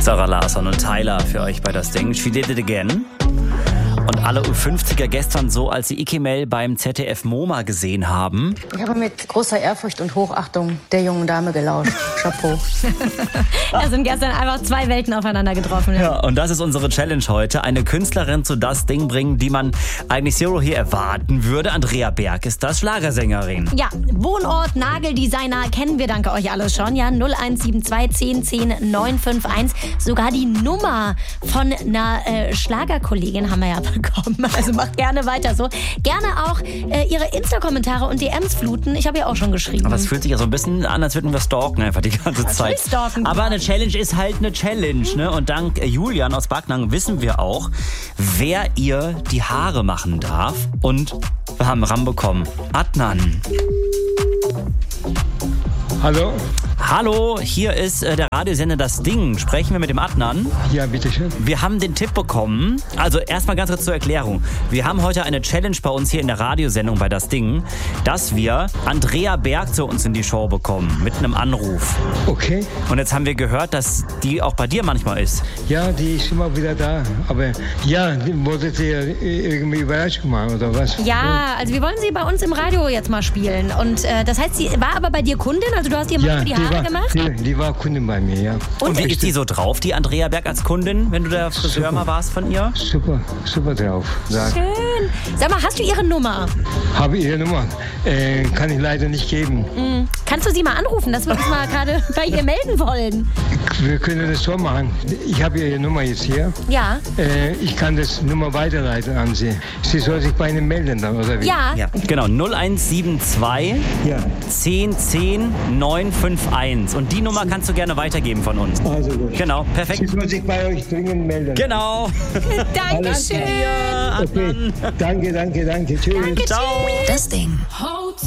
Sarah Larsson und Tyler für euch bei das Ding. She did it again. Und alle U50er gestern so, als sie Ike Mel beim ZDF MoMA gesehen haben. Ich habe mit großer Ehrfurcht und Hochachtung der jungen Dame gelauscht. Chapeau. Da sind gestern einfach zwei Welten aufeinander getroffen. Ja, und das ist unsere Challenge heute. Eine Künstlerin zu das Ding bringen, die man eigentlich Zero hier erwarten würde. Andrea Berg ist das, Schlagersängerin. Ja, Wohnort, Nageldesigner, kennen wir, danke euch alles schon. Ja, 0172 10 10 951. Sogar die Nummer von einer Schlagerkollegin haben wir ja bekommen. Also macht gerne weiter so. Gerne auch ihre Insta-Kommentare und DMs fluten. Ich habe ja auch schon geschrieben. Aber es fühlt sich ja so ein bisschen an, als würden wir stalken einfach die ganze Zeit. Stalken. Aber eine Challenge ist halt eine Challenge, ne? Und dank Julian aus Backnang wissen wir auch, wer ihr die Haare machen darf. Und wir haben ranbekommen. Adnan. Hallo? Hallo, hier ist der Radiosender Das Ding. Sprechen wir mit dem Adnan? Ja, bitteschön. Wir haben den Tipp bekommen, also erstmal ganz kurz zur Erklärung. Wir haben heute eine Challenge bei uns hier in der Radiosendung bei Das Ding, dass wir Andrea Berg zu uns in die Show bekommen, mit einem Anruf. Okay. Und jetzt haben wir gehört, dass die auch bei dir manchmal ist. Ja, die ist immer wieder da. Aber ja, wolltet ihr irgendwie Überraschung machen oder was? Ja, also wir wollen sie bei uns im Radio jetzt mal spielen. Und das heißt, sie war aber bei dir Kundin? Also du hast ihr mal die Haare gemacht? Die war Kundin bei mir, ja. Und wie ist die so drauf, die Andrea Berg als Kundin, wenn du der Friseur mal warst von ihr? Super, super drauf. Schön. Sag mal, hast du ihre Nummer? Habe ihre Nummer. Kann ich leider nicht geben. Kannst du sie mal anrufen, dass wir uns mal gerade bei ihr melden wollen? Wir können das so machen. Ich habe ihre Nummer jetzt hier. Ja. Ich kann das Nummer weiterleiten an sie. Sie soll sich bei Ihnen melden dann, oder wie? Ja. Genau, 0172 10 10 951. Und die Nummer kannst du gerne weitergeben von uns. Also gut. Genau, perfekt. Sie soll sich bei euch dringend melden. Genau. Dankeschön. Okay. Danke. Tschüss. Danke, Ciao. tschüss. Das Ding.